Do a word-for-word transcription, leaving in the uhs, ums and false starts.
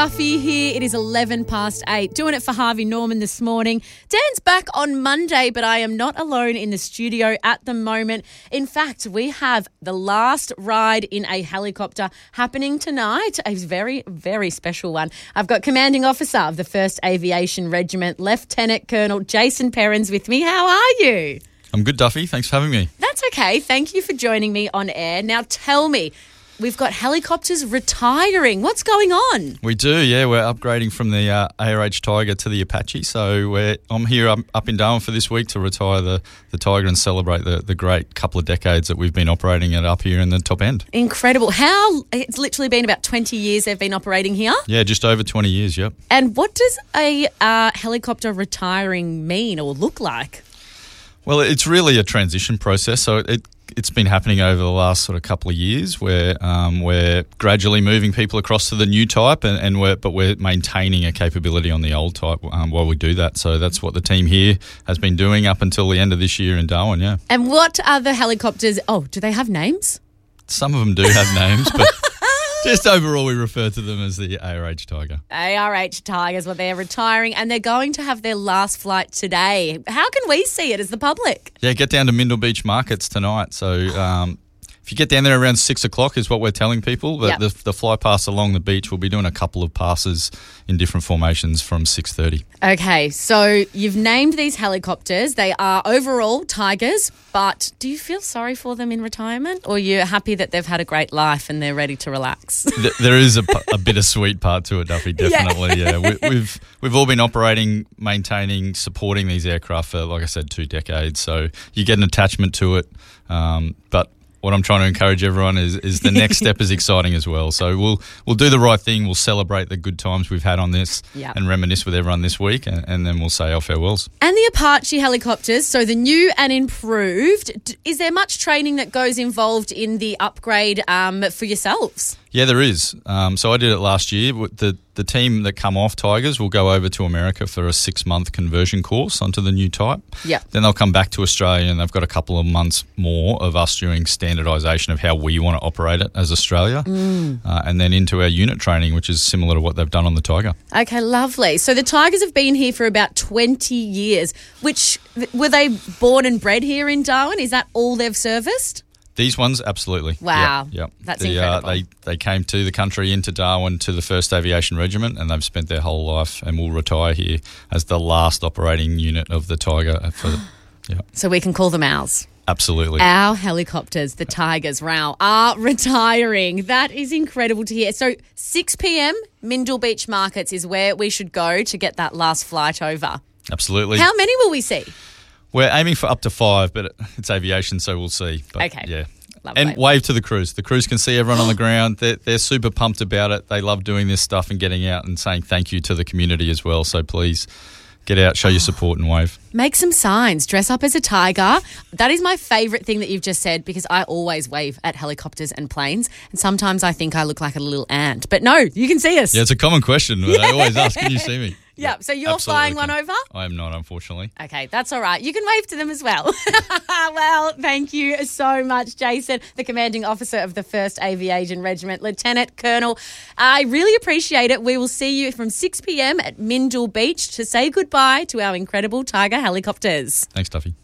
Duffy here. It is eleven past eight. Doing it for Harvey Norman this morning. Dan's back on Monday, but I am not alone in the studio at the moment. In fact, we have the last ride in a helicopter happening tonight. A very, very special one. I've got Commanding Officer of the first Aviation Regiment, Lieutenant Colonel Jason Perrins with me. How are you? I'm good, Duffy. Thanks for having me. That's okay. Thank you for joining me on air. Now tell me, we've got helicopters retiring. What's going on? We do, yeah. We're upgrading from the uh, A R H Tiger to the Apache. So we're, I'm here up, up in Darwin for this week to retire the, the Tiger and celebrate the, the great couple of decades that we've been operating it up here in the top end. Incredible. How, it's literally been about twenty years they've been operating here? Yeah, just over twenty years, yep. And what does a uh, helicopter retiring mean or look like? Well, it's really a transition process. So it, it's been happening over the last sort of couple of years where um, we're gradually moving people across to the new type, and, and we're, but we're maintaining a capability on the old type um, while we do that. So that's what the team here has been doing up until the end of this year in Darwin, yeah. And what are the helicopters? Oh, do they have names? Some of them do have names, but just overall we refer to them as the A R H Tiger. A R H Tigers, well, they're retiring and they're going to have their last flight today. How can we see it as the public? Yeah, get down to Mindil Beach Markets tonight. So um, if you get down there around six o'clock is what we're telling people. But Yep. the, the fly pass along the beach, we'll be doing a couple of passes in different formations from six thirty. Okay, so you've named these helicopters. They are overall Tigers, but do you feel sorry for them in retirement, or you're happy that they've had a great life and they're ready to relax? Th- there is a, a bittersweet part to it, Duffy, definitely. Yeah, yeah. We, we've we've all been operating, maintaining, supporting these aircraft for, like I said, two decades. So you get an attachment to it, um, but what I'm trying to encourage everyone is is the next step is exciting as well. So we'll we'll do the right thing. We'll celebrate the good times we've had on this Yep. and reminisce with everyone this week, and, and then we'll say our farewells. And the Apache helicopters, so the new and improved, d- is there much training that goes involved in the upgrade um, for yourselves? Yeah, there is. Um, so I did it last year. The the team that come off Tigers will go over to America for a six-month conversion course onto the new type. Yep. Then they'll come back to Australia and they've got a couple of months more of us doing standardisation of how we want to operate it as Australia. Mm. Uh, and then into our unit training, which is similar to what they've done on the Tiger. Okay, lovely. So the Tigers have been here for about twenty years, which, were they born and bred here in Darwin? Is that all they've serviced? These ones, absolutely. Wow. Yep, yep. That's the, incredible. Uh, they, they came to the country, into Darwin, to the first Aviation Regiment, and they've spent their whole life and will retire here as the last operating unit of the Tiger. For, yeah. So we can call them ours. Absolutely. Our helicopters, the Tigers, Rao, are retiring. That is incredible to hear. So six p.m, Mindil Beach Markets is where we should go to get that last flight over. Absolutely. How many will we see? We're aiming for up to five, but it's aviation, so we'll see. But, Okay. Yeah. Lovely. And wave to the crews. The crews can see everyone on the ground. They're, they're super pumped about it. They love doing this stuff and getting out and saying thank you to the community as well. So please get out, show your support and wave. Make some signs. Dress up as a tiger. That is my favourite thing that you've just said, because I always wave at helicopters and planes, and sometimes I think I look like a little ant. But no, you can see us. Yeah, it's a common question. They always ask, can you see me? Yeah, so you're Absolutely flying one can. over? I am not, unfortunately. Okay, that's all right. You can wave to them as well. Well, thank you so much, Jason, the Commanding Officer of the first Aviation Regiment, Lieutenant Colonel. I really appreciate it. We will see you from six p.m. at Mindil Beach to say goodbye to our incredible Tiger helicopters. Thanks, Duffy.